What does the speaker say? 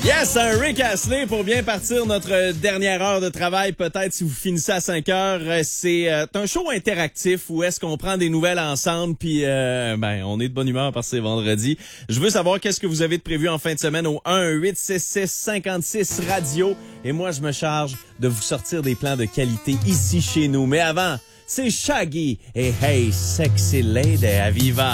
Yes, un Rick Astley pour bien partir notre dernière heure de travail. Peut-être si vous finissez à 5 heures, c'est un show interactif où est-ce qu'on prend des nouvelles ensemble puis on est de bonne humeur parce que c'est vendredi. Je veux savoir qu'est-ce que vous avez de prévu en fin de semaine au 1-866-56 radio et moi je me charge de vous sortir des plans de qualité ici chez nous. Mais avant, c'est Shaggy et Hey Sexy Lady à Viva.